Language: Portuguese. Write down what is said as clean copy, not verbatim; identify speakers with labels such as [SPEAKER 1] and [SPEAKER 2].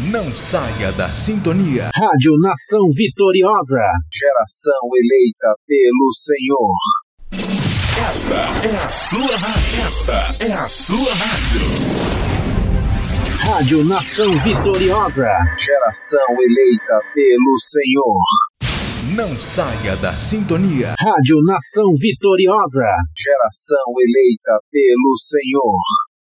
[SPEAKER 1] Não saia da sintonia.
[SPEAKER 2] Rádio Nação Vitoriosa. Geração eleita pelo Senhor.
[SPEAKER 1] Esta é a sua rádio. Esta é a sua rádio.
[SPEAKER 2] Rádio Nação Vitoriosa. Geração eleita pelo Senhor.
[SPEAKER 1] Não saia da sintonia.
[SPEAKER 2] Rádio Nação Vitoriosa. Geração eleita pelo Senhor.